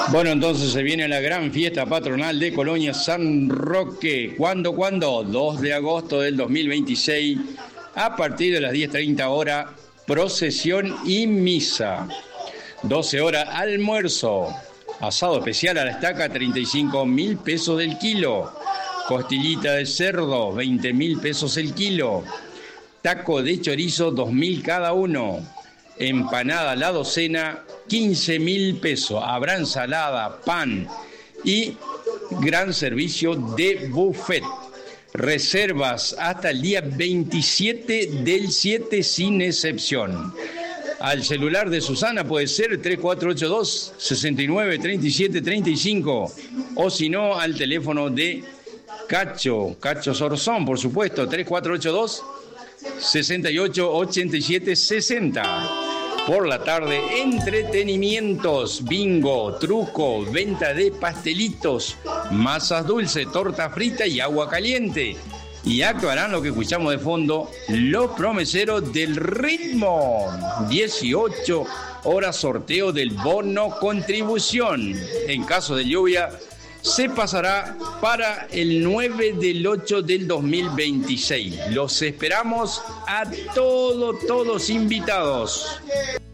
Bueno, entonces se viene la gran fiesta patronal de Colonia San Roque. ¿Cuándo? 2 de agosto del 2026, a partir de las 10:30 horas, procesión y misa. 12 horas, almuerzo. Asado especial a la estaca, 35.000 pesos del kilo. Costillita de cerdo, 20.000 pesos el kilo. Taco de chorizo, 2.000 cada uno. Empanada a la docena, 15.000 pesos. Habrá ensalada, pan y gran servicio de buffet. Reservas hasta el día 27 del 7 sin excepción. Al celular de Susana puede ser 3482 69 37 35, o si no al teléfono de Cacho Sorzón, por supuesto, 3482 68 87 60. Por la tarde, entretenimientos, bingo, truco, venta de pastelitos, masas dulces, torta frita y agua caliente. Y actuarán lo que escuchamos de fondo, los promeseros del ritmo. 18 horas sorteo del bono contribución. En caso de lluvia, se pasará para el 9 del 8 del 2026. Los esperamos a todos invitados.